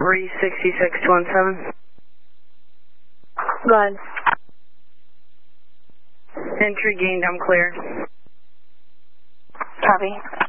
36627. Go ahead. Entry gained, I'm clear. Copy.